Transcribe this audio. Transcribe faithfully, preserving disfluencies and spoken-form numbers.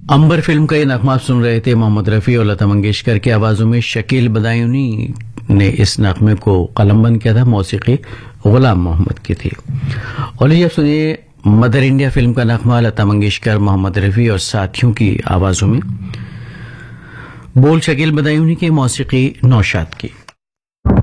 अंबर film का ये नगमा आप सुन रहे थे मोहम्मद रफ़ी और लता मंगेशकर की आवाज़ों में। शकील बदायूनी ने इस नगमे को कलमबंद किया था, मौसीकी गुलाम मोहम्मद की थी। और ये सुनिए मदर इंडिया फिल्म का नगमा, लता मंगेशकर, मोहम्मद रफ़ी और साथियों की आवाज़ों में। बोल शकील बदायूनी की, मौसीकी नौशाद की।